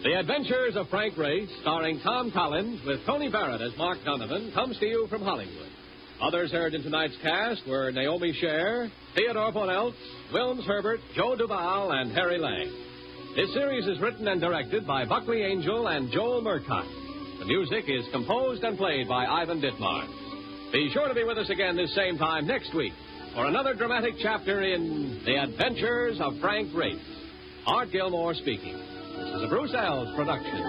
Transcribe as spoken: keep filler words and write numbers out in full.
The Adventures of Frank Race, starring Tom Collins with Tony Barrett as Mark Donovan, comes to you from Hollywood. Others heard in tonight's cast were Naomi Scher, Theodore Von Eltz, Wilms Herbert, Joe Duval, and Harry Lang. This series is written and directed by Buckley Angel and Joel Murcott. The music is composed and played by Ivan Ditmars. Be sure to be with us again this same time next week for another dramatic chapter in The Adventures of Frank Race. Art Gilmore speaking. This is a Bruce Alves production.